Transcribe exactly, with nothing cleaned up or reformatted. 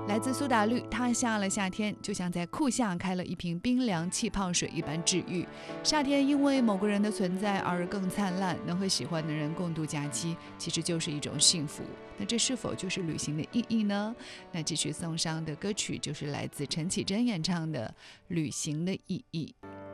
来自苏打绿，他下了夏天，就像在库下开了一瓶冰凉气泡水一般治愈。夏天因为某个人的存在而更灿烂，能和喜欢的人共度假期，其实就是一种幸福。那这是否就是旅行的意义呢？那继续送上的歌曲就是来自陈绮贞演唱的《旅行的意义》。